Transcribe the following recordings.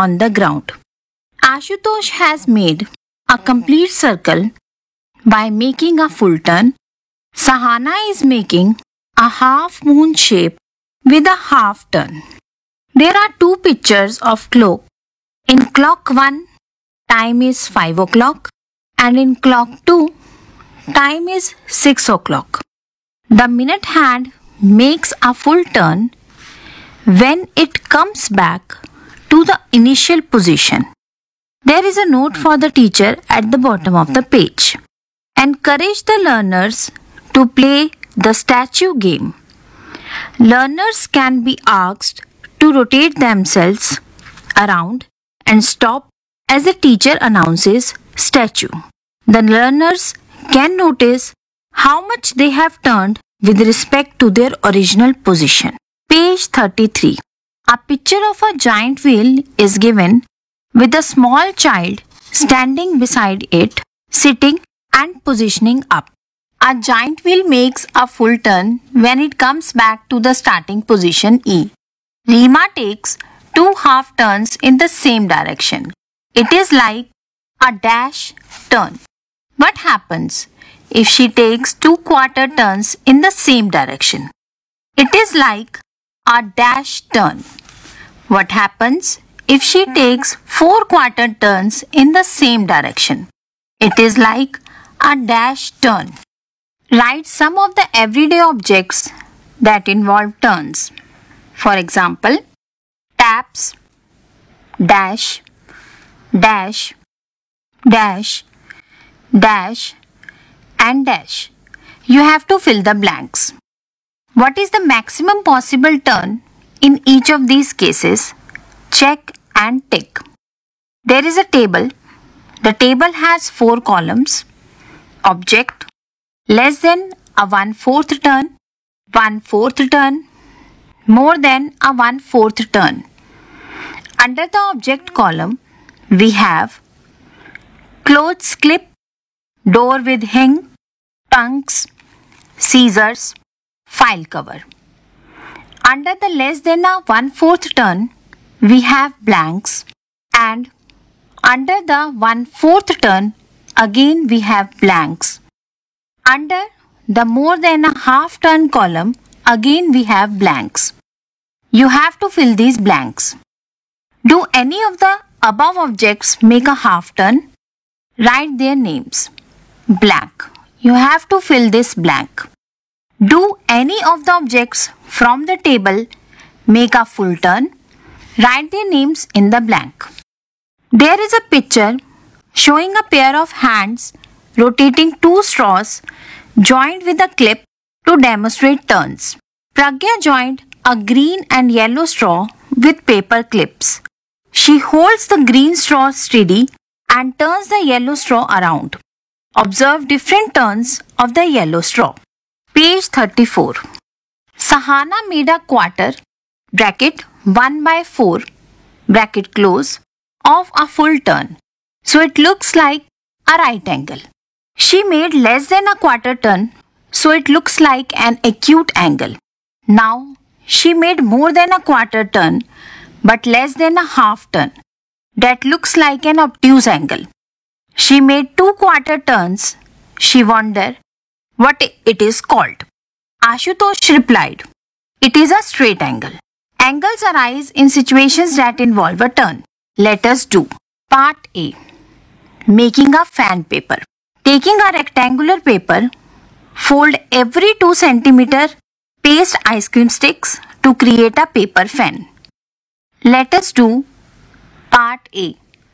on the ground. Ashutosh has made a complete circle by making a full turn. Sahana is making a half moon shape with a half turn. There are two pictures of clock. In clock 1, time is 5 o'clock, and in clock 2, time is 6 o'clock. The minute hand makes a full turn when it comes back to the initial position. There is a note for the teacher at the bottom of the page. Encourage the learners to play the statue game. Learners can be asked to rotate themselves around and stop as the teacher announces statue. The learners can notice how much they have turned with respect to their original position. Page 33. A picture of a giant wheel is given with a small child standing beside it, sitting and positioning up. A giant wheel makes a full turn when it comes back to the starting position E. Rima takes 2 half turns in the same direction. It is like a dash turn. What happens if she takes 2 quarter turns in the same direction? It is like a dash turn. What happens if she takes 4 quarter turns in the same direction? It is like a dash turn. Write some of the everyday objects that involve turns. For example, taps, dash, dash, dash, dash, and dash. You have to fill the blanks. What is the maximum possible turn in each of these cases? Check and tick. There is a table. The table has 4 columns. Object, less than a 1/4 turn, 1/4 turn, more than a 1/4 turn. Under the object column, we have clothes clip, door with hang, punks, scissors, file cover. Under the less than a 1/4 turn, we have blanks, and under the 1/4 turn, again we have blanks. Under the more than a half turn column, again we have blanks. You have to fill these blanks. Do any of the above objects make a half turn? Write their names. Blank. You have to fill this blank. Do any of the objects from the table make a full turn? Write their names in the blank. There is a picture showing a pair of hands rotating 2 straws joined with a clip to demonstrate turns. Pragya joined a green and yellow straw with paper clips. She holds the green straw steady and turns the yellow straw around. Observe different turns of the yellow straw. Page 34. Sahana made a quarter, bracket 1/4, bracket close, of a full turn. So it looks like a right angle. She made less than a quarter turn, so it looks like an acute angle. Now she made more than a quarter turn, but less than a half turn. That looks like an obtuse angle. She made 2 quarter turns. She wondered what it is called. Ashutosh replied, "It is a straight angle." Angles arise in situations that involve a turn. Let us do Part A. Making a fan paper. Taking a rectangular paper, fold every 2 cm, paste ice cream sticks to create a paper fan. Let us do Part A.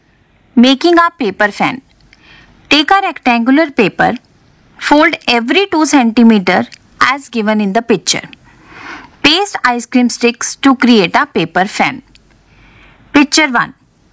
Making a paper fan. Take a rectangular paper, fold every 2 cm as given in the picture. Paste ice cream sticks to create a paper fan. Picture 1.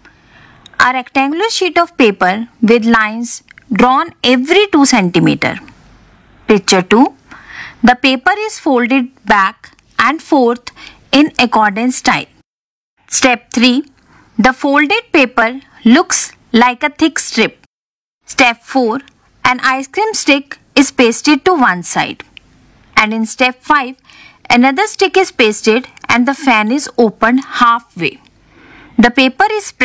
A rectangular sheet of paper with lines drawn every 2 cm. Picture 2. The paper is folded back and forth in accordion style. Step 3. The folded paper looks like a thick strip. Step 4. An ice cream stick is pasted to one side. And in step 5, another stick is pasted and the fan is opened halfway. The paper is